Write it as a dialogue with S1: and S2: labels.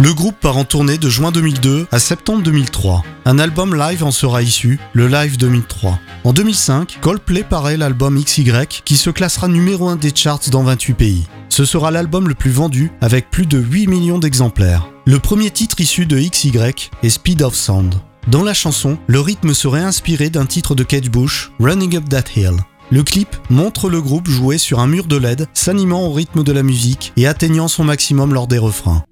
S1: Le groupe part en tournée de juin 2002 à septembre 2003. Un album live en sera issu, le Live 2003. En 2005, Coldplay paraît l'album XY qui se classera numéro 1 des charts dans 28 pays. Ce sera l'album le plus vendu avec plus de 8 millions d'exemplaires. Le premier titre issu de XY est Speed of Sound. Dans la chanson, le rythme serait inspiré d'un titre de Kate Bush, Running Up That Hill. Le clip montre le groupe jouer sur un mur de LED, s'animant au rythme de la musique et atteignant son maximum lors des refrains.